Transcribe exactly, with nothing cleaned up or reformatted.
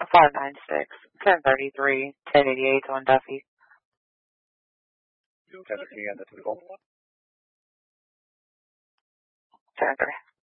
five nine six, ten thirty-three, ten eighty-eight on Duffy. ten thirty-three on the typical. ten three.